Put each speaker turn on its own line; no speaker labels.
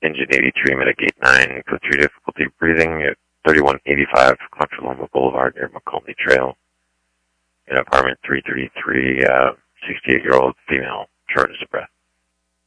engine 83, Mitigate 9, code 3 difficulty, breathing at 3185 Contra Loma Boulevard near McComey Trail. In apartment 333, 68-year-old female, shortness of breath.